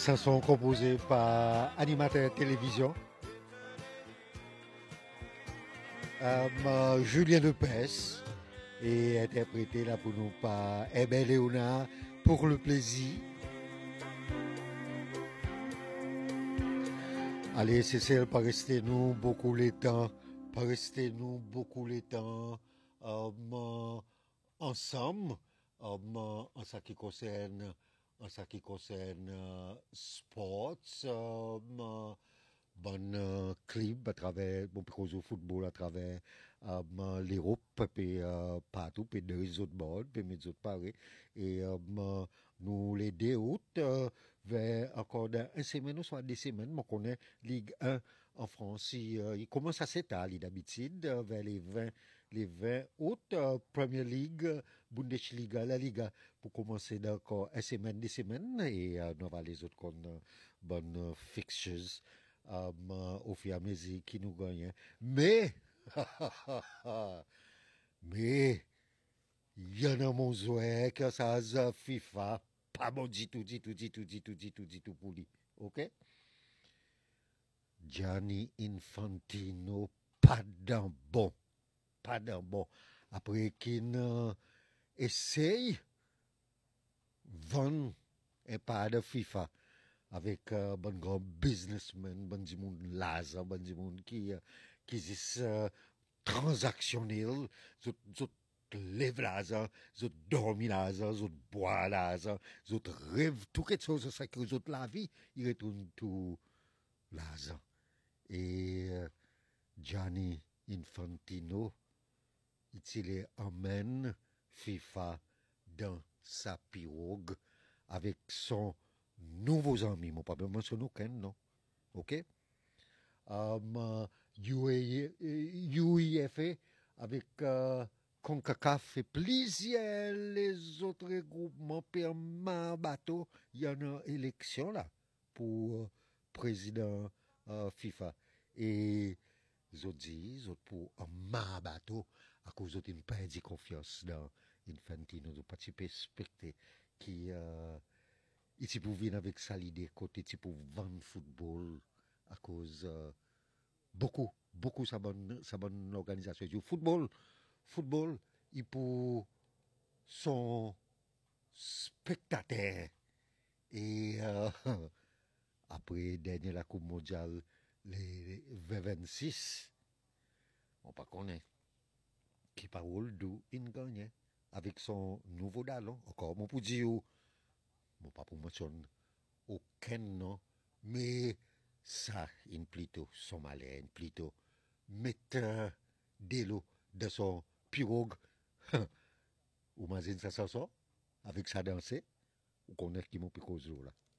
Chansons composées par animateur télévision, Julien Lepers, et interprété là pour nous par Hébert Léonard pour le plaisir. Allez, c'est celle, pas rester nous beaucoup les temps, pas rester nous beaucoup les temps ensemble, en ce qui concerne, sports, bon clip à travers bon cause au football à travers l'Europe puis partout puis deux autres bords puis mes autres pareils et nous les 2 août vers encore dans une semaine ou soit 2 semaines on connaît Ligue 1 en France il commence à s'étaler d'habitude vers les 20 août Premier League Bundesliga la Liga pour commencer d'accord une semaine 2 semaines et nous va les autres qu'on bonnes fixtures au fur et à mesure qui nous gagne. Mais, mais, il y en a mon joueur que ça a FIFA, pas bon du tout, du tout pour lui. Ok? Gianni Infantino, pas d'un bon, pas d'un bon. Après qu'il essaye, vendre un pas de FIFA. Avec bon grand businessman, bon du monde laser, bon du monde qui est transactionnel, zot lève laser, zot dormi laser, zot bois laser, zot rêve tout quelque chose ça que zot la vie, il retourne tout laser. Et Gianni Infantino, il emmène FIFA dans sa pirogue avec son nouveaux amis, mon pas mentionné aucun, non? OK? UEFA avec CONCACAF et plusieurs les autres regroupements permanents bateau, il y en a élection là pour président FIFA. Et ils ont dit, ils ont pour un bateau à cause d'une perte de confiance dans Infantino, ils n'ont pas respecté qui ici pour venir avec ça l'idée côté ici pour vendre football à cause beaucoup sa bonne organisation du football il pour son spectateur et après dernier la coupe mondiale les 26 on pas connaît qui parole d'où il gagne avec son nouveau dallon encore mon pour dire bon pas pour mentionner aucun nom, mais ça, in plutôt somalien, plutôt mettre de l'eau dans son pirogue. Ou imagine ça, avec sa danse, ou qu'on est qui m'ont piqué là.